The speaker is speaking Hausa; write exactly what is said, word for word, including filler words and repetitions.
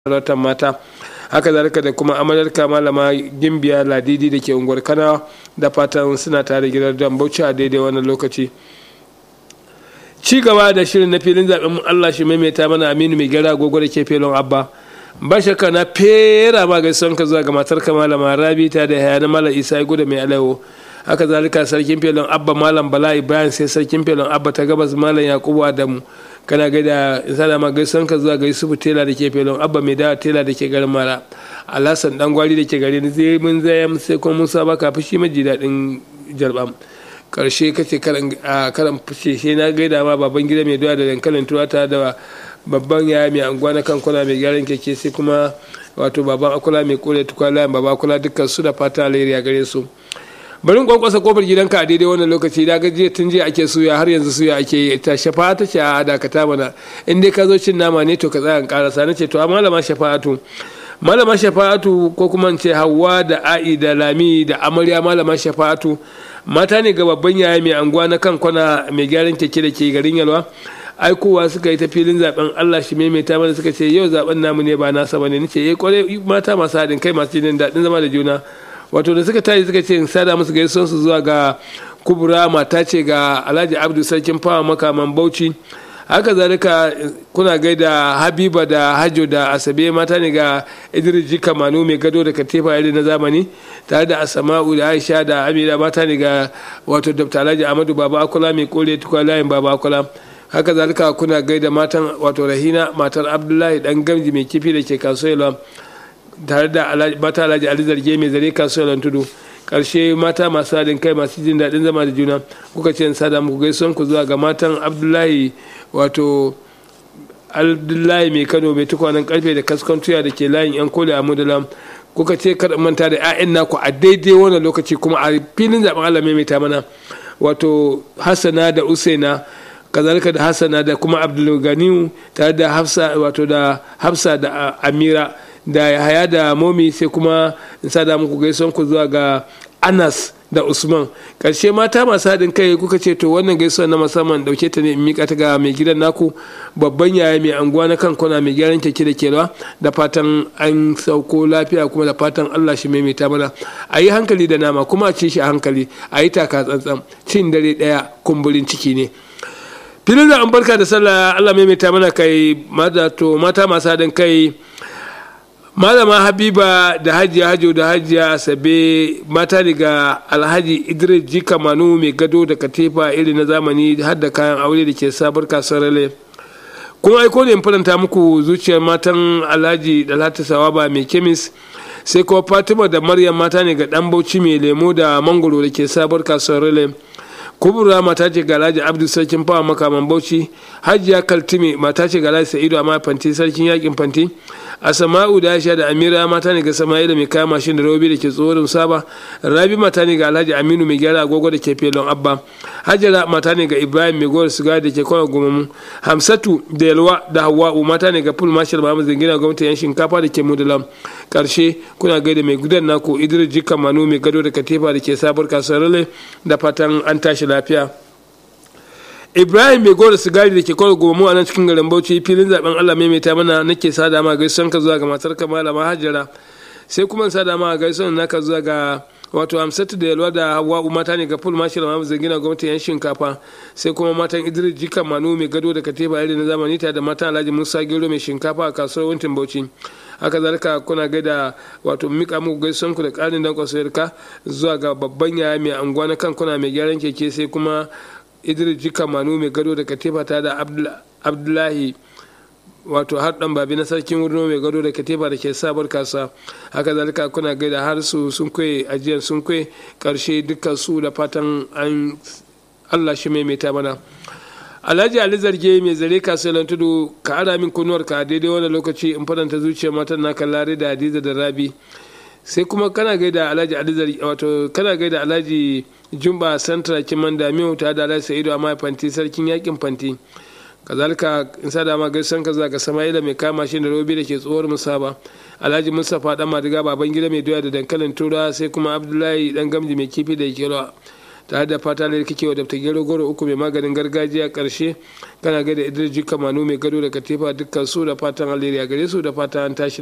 sarautar mata. Haka zalika da kuma amalarka malama Gimbiya Ladidi da ke unguwar Kanawa, da fatan suna tare gidan dan Bauchi a daidai wannan lokaci. Ci gaba da shirin na filin zaben Allah shi maimaita mana Aminu mai gyara agogo da ke felon Abba. Ba shakka na fera ma gaisuwan ka zuwa ga matarka malama Rabi ta da hayana malam Isa ya gudu mai alawo. Haka zalika sarkin felon Abba malam Bala Ibrahim, sai sarkin felon Abba ta gabas malam Yakubu Adamu. Kana gaida insana ma gaisuwan ka zuwa ga Yusufu Tela da ke felon Abba mai da Tela da ke garin Mara. Alhassan dan gwari da ke garin zai mun zaya sai kuma Musa baka fushi maji daɗin jarbam. Karshe kace karan a karan fushi sai na gaida ma baban gida mai doya da dankalin tuwata da babban yaya mai anguwa na kankuna mai gyaran keke, sai kuma wato baban akula mai kore tukwala baba akula dukkan su da fata alheri a gare su. Barin kwankwasa kofar gidanka a daidai wannan lokaci da gajiya tun jiya ake suya har yanzu suya ake ta shafa ta ce a dakata mana in dai ka zo cin nama ne to ka tsaya karasa na ce to malama shafa'atu malama shafa'atu ko kuma ce Hauwa da A'i da Lami da amarya malama shafa'atu mata ne ga babban yaya mai anguwa na kan kwana mai gyaran keke da ke garin Yalwa. Aikowa suka yi ta filin zaben Allah shi maimaita mana suka ce yau zaben namu ne ba nasa bane nace eh kwarai mata masu haɗin kai masu jin daɗin zama da juna. Wato da suka tashi suka ce in sada musu gaisuwan su zuwa ga Kubura mata ce ga Alhaji Abdu sarkin fawa makaman Bauchi. Haka zalika kuna gaida Habiba da Hajo da Asabe mata ne ga Idris Jika Manu mai gado da katifa irin na zamani, tare da Asama'u da Aisha da Amina mata ne ga wato Dr. Alhaji Ahmadu Baba Akula mai kore tukwa layin Baba Akula. Haka zalika kuna gaida matan wato Rahina matar Abdullahi dan gamji mai kifi da ke kasuwa tare da mata Alhaji Ali Zarge mai zare kasuwar Tudu. Karshe mata masu haɗin kai masu jin daɗin zama da juna kuka ce in sada muku gaisuwan ku zuwa ga matan Abdullahi wato Abdullahi mai Kano mai tukwanen karfe da kaskon tuya da ke layin yan kole a Mudula. Kuka ce kada manta da 'ya'yan naku a daidai wannan lokaci kuma a filin zaben Allah mai ta mana wato Hassana da Usaina, kazalika da Hassana da kuma Abdulganiyu tare da Hafsa wato da Hafsa da Amira da Yahaya da Momi, sai kuma in sada muku gaisuwan ku zuwa ga Anas da Usman. Karshe mata masu haɗin kai kuka ce to wannan gaisuwan na musamman dauke ta ne in mika ta ga mai gidan naku babban yaya mai anguwa na kan kwana mai gyaran keke da kelwa, da fatan an sauko lafiya kuma da fatan Allah shi maimaita mana. A yi hankali da nama kuma a ci shi a hankali, a yi taka tsantsan, cin dare ɗaya kumburin ciki ne. Filin da an barka da sallah Allah maimaita mana kai mata to mata masu haɗin kai malama Habiba da Hajiya Hajo da Hajiya Asabe mata daga Alhaji Idris Jika Manu mai gado da katifa iri na zamani har da kayan aure da ke sabar kasuwar Rale. Kuma aiko ne in faranta muku zuciyar matan Alhaji Dalhatu Sawaba mai kemis, sai kuma Fatima da Maryam mata ne ga dan Bauchi mai lemo da mangoro da ke sabar kasuwar Rale. Kubura mata ce ga Alhaji Abdu sarkin fawa makaman Bauchi. Hajiya Kaltime mata ce ga Alhaji Sa'idu amma fanti sarkin yakin fanti. Asama'u da Aisha da Amira mata ne ga Sama'ila mai kaya mashin da Robi da ke tsoron Saba. Rabi mata ne ga Alhaji Aminu mai gyara agogo da ke felon Abba. Hajara mata ne ga Ibrahim mai gowar sigari da ke kwana gumamu. Hamsatu da Yalwa da Hawwa'u mata ne ga Ful Marshal Muhammad Zangina gwamnati yan shinkafa da ke Mudulam. Karshe kuna gaida mai gudan naku Idris Jika Manu mai gado da katifa da ke sabuwar kasuwar da fatan an tashi lafiya. Ibrahim mai gora sigari da ke kawai gomu a nan cikin garin Bauchi filin zaben Allah maimaita mana nake sada ma gaisuwan ka zuwa ga matar ka malama Hajara, sai kuma sada ma gaisuwan naka zuwa ga wato Hamsatu da Yalwa da Hawwa mata ne ga Ful Marshal Muhammad Zangina gwamnati yan shinkafa, sai kuma matan Idris Jika Manu mai gado da katifa irin na zamani ta da matan Alhaji Musa Gero mai shinkafa a kasuwar Wuntin Bauchi. Haka zalika kuna gaida wato mika muku gaisuwan ku da karin dan kwasayarka zuwa ga babban yaya mai anguwa na kan kuna mai gyaran keke, sai kuma Idris Jika Manu mai gado da katifa ta da Abdullahi wato har dan babi na sarkin wurno mai gado da katifa da ke sabar kasa. Haka zalika kuna gaida har su sun kwe ajiyar sun kwe karshe dukkan su da fatan an Allah shi maimaita mana. Alhaji Ali Zarge mai zare kasuwar Tudu ka ara min kunuwar ka daidai wannan lokaci in faranta zuciyar matan naka Lare da Hadiza da Rabi. Sai kuma kana gaida Alhaji Ali Zarge wato kana gaida Alhaji Jumba Santra Kiman da Miyu ta da Alhaji Sa'idu amma fanti sarkin yakin fanti. Kazalika in sada ma gaisan ka zaka Sama'ila mai kama shi da Robi da ke tsohuwar Musaba. Alhaji Mustapha dan Madiga baban gida mai doya da dankalin tura, sai kuma Abdullahi dan Gamji mai kifi da ke tare da fata da kake wa dafta gero goro uku mai maganin gargajiya karshe kana ga da idris kamanu mai gado da katifa dukkan su da fatan alheri a gare su da fatan an tashi